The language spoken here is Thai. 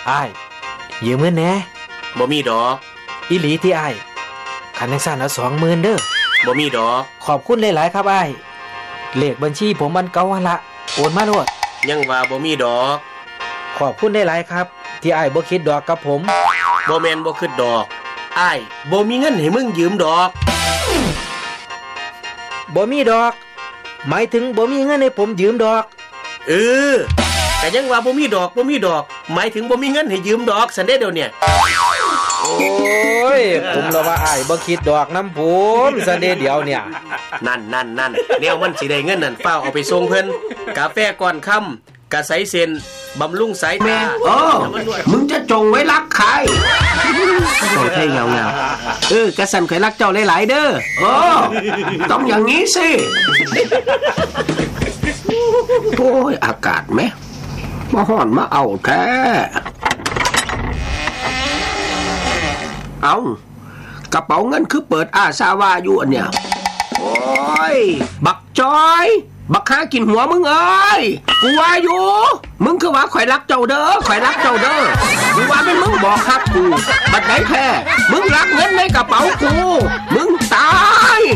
อ้ายยืมเงินแหน่บ่มีดอกอีหลีที่อ้ายคันจังซั่นเอา 20,000 เด้อบ่มีดอกขอบคุณหลายๆครับอ้ายเลขบัญชีผมมันเก่าหั่นละโอนมาโลดยังว่าบ่มีดอกขอบคุณหลายๆครับที่อ้ายบ่คิดดอกกับผมบ่แม่นบ่คิดดอกอ้ายบ่มีเงินให้มึงยืมดอกบ่มีดอกหมายถึงบ่มีเงินให้ผมยืมดอกแต่ยังว่าบ่มีดอกหมายถึงบ่มีเงินให้ยืมดอกซันเด้เดี๋ยวเนี่ยโอ้ยผมละว่าอ้ายบ่คิดดอกนำผมซันเด้เดี๋ยวเนี่ยนั่นแนวมันสิได้เงินนั่นเฝ้าเอาไปส่งเพิ่นกาแฟก่อนค่ำกะใสเส้นบำรุงสายตามึงจะจงไว้รักใครโอ้ยเงาๆกะสั่นข่อยรักเจ้าหลายๆเด้อต้องอย่างนี้สิโอ้ยอากาศแม่มาฮ้อนมาเอาแท้เอากระเป๋าเงินคือเปิดอาซาวาอยู่อันเนี่ยโอ้ยบักจอยบักหากินหัวมึงเอ้ยกูว่าอยู่มึงคือว่าข่อยรักเจ้าเด้อกูว่าเป็นมึงบอกฮักกูบัดไหนแท้มึงรักเงินในกระเป๋ากูมึงตาย